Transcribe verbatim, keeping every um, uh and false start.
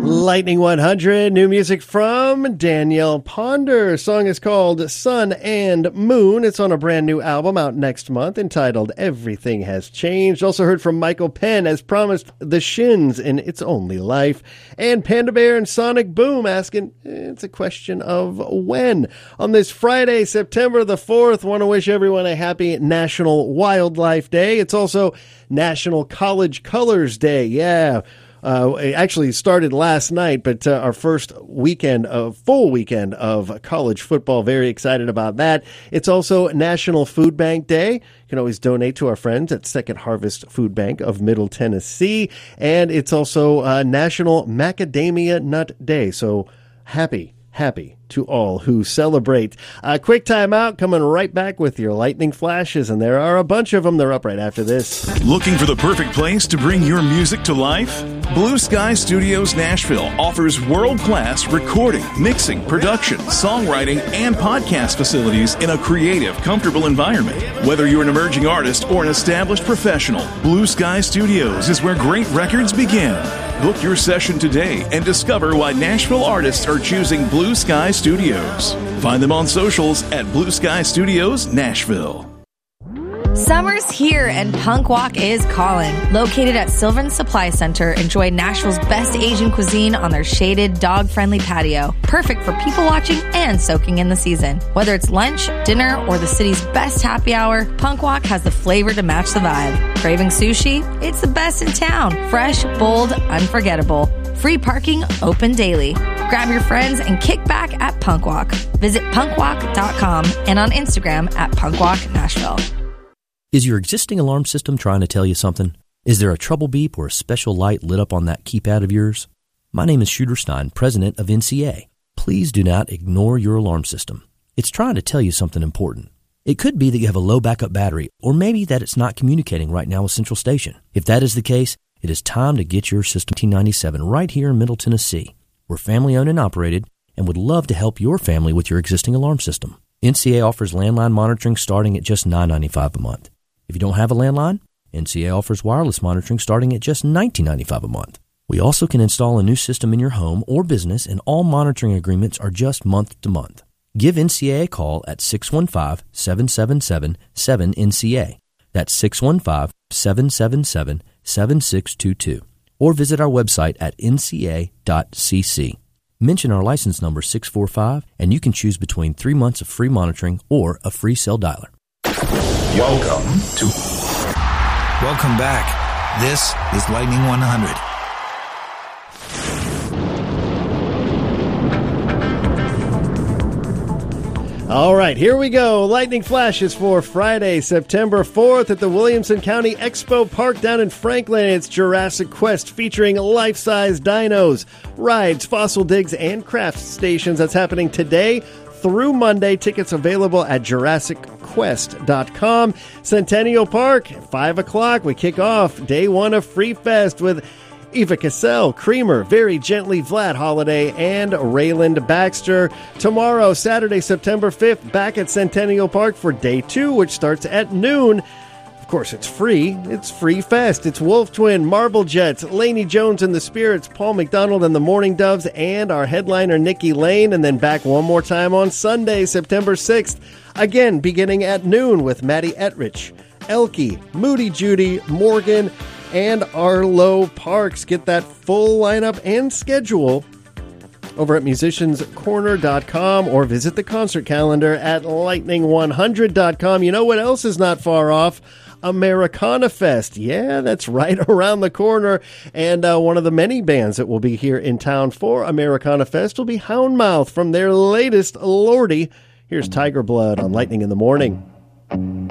Lightning one hundred, new music from Danielle Ponder. Song is called Sun and Moon. It's on a brand new album out next month entitled Everything Has Changed. Also heard from Michael Penn, as promised, The Shins in It's Only Life. And Panda Bear and Sonic Boom asking, it's a question of when. On this Friday, September the fourth, want to wish everyone a happy National Wildlife Day. It's also National College Colors Day. Yeah. Uh, it actually started last night, but uh, our first weekend, of full weekend of college football. Very excited about that. It's also National Food Bank Day. You can always donate to our friends at Second Harvest Food Bank of Middle Tennessee. And it's also uh, National Macadamia Nut Day. So happy, happy to all who celebrate. A quick time out, coming right back with your lightning flashes, and there are a bunch of them. They're up right after this. Looking for the perfect place to bring your music to life? Blue Sky Studios Nashville offers world-class recording, mixing, production, songwriting, and podcast facilities in a creative, comfortable environment. Whether you're an emerging artist or an established professional, Blue Sky Studios is where great records begin. Book your session today and discover why Nashville artists are choosing Blue Sky Studios. Find them on socials at Blue Sky Studios Nashville. Summer's here and Punk Walk is calling. Located at Sylvan Supply Center, enjoy Nashville's best Asian cuisine on their shaded, dog-friendly patio. Perfect for people watching and soaking in the season. Whether it's lunch, dinner, or the city's best happy hour, Punk Walk has the flavor to match the vibe. Craving sushi? It's the best in town. Fresh, bold, unforgettable. Free parking, open daily. Grab your friends and kick back at Punk Walk. Visit punk walk dot com and on Instagram at Punk Walk Nashville. Is your existing alarm system trying to tell you something? Is there a trouble beep or a special light lit up on that keypad of yours? My name is Shooter Stein, president of N C A. Please do not ignore your alarm system. It's trying to tell you something important. It could be that you have a low backup battery, or maybe that it's not communicating right now with Central Station. If that is the case, it is time to get your system nineteen ninety-seven right here in Middle Tennessee. We're family owned and operated and would love to help your family with your existing alarm system. N C A offers landline monitoring starting at just nine ninety-five a month. If you don't have a landline, N C A offers wireless monitoring starting at just nineteen ninety-five a month. We also can install a new system in your home or business, and all monitoring agreements are just month to month. Give N C A a call at six one five, seven seven seven, seven N C A. That's six one five, seven seven seven, seven six two two. Or visit our website at N C A dot C C. Mention our license number six four five, and you can choose between three months of free monitoring or a free cell dialer. Welcome to... Welcome back. This is Lightning one hundred. All right, here we go. Lightning flashes for Friday, September fourth at the Williamson County Expo Park down in Franklin. It's Jurassic Quest featuring life-size dinos, rides, fossil digs, and craft stations. That's happening today through Monday. Tickets available at Jurassic Quest dot com. Centennial Park, five o'clock. We kick off day one of Free Fest with Eva Cassell, Creamer, Very Gently Vlad Holiday, and Rayland Baxter. Tomorrow, Saturday, September fifth, back at Centennial Park for day two, which starts at noon. Of course, it's free. It's Free Fest. It's Wolf Twin, Marble Jets, Laney Jones and the Spirits, Paul McDonald and the Morning Doves, and our headliner, Nikki Lane. And then back one more time on Sunday, September sixth, again beginning at noon with Maddie Etrich, Elkie, Moody Judy, Morgan, and Arlo Parks. Get that full lineup and schedule over at musicians corner dot com or visit the concert calendar at lightning one hundred dot com. You know what else is not far off? Americana Fest. Yeah, that's right around the corner. And uh, one of the many bands that will be here in town for Americana Fest will be Houndmouth from their latest Lordy. Here's Tiger Blood on Lightning in the Morning.